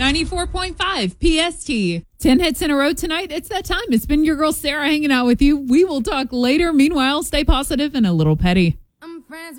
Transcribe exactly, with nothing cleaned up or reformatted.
ninety-four point five P S T. ten hits in a row tonight. It's that time. It's been your girl Sarah hanging out with you. We will talk later. Meanwhile, stay positive and a little petty. I'm friends